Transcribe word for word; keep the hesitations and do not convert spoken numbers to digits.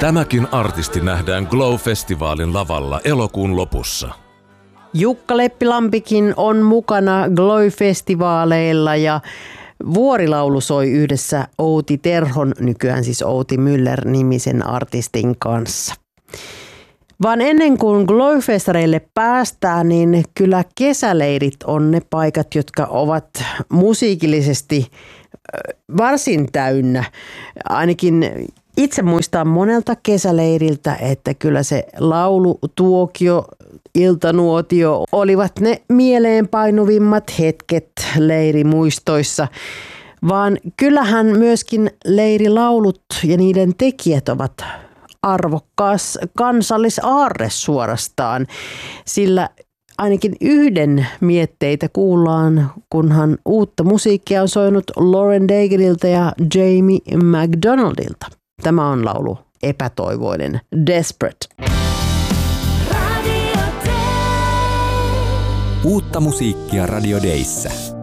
Tämäkin artisti nähdään Glow-festivaalin lavalla elokuun lopussa. Jukka Leppilampikin on mukana Glow-festivaaleilla ja Vuorilaulu soi yhdessä Outi Terhon, nykyään siis Outi Müller-nimisen artistin kanssa. Vaan ennen kuin Glow-festareille päästään, niin kyllä kesäleirit on ne paikat, jotka ovat musiikillisesti varsin täynnä. Ainakin itse muistan monelta kesäleiriltä, että kyllä se laulu, tuokio, iltanuotio olivat ne mieleenpainuvimmat hetket leirimuistoissa. Vaan kyllähän myöskin leirilaulut ja niiden tekijät ovat arvokkaas kansallisaarre suorastaan, sillä ainakin yhden mietteitä kuullaan, kunhan uutta musiikkia on soinut Lauren Daiglerilta ja Jamie McDonaldilta. Tämä on laulu Epätoivoinen, Desperate. Uutta musiikkia Radio Dayssä.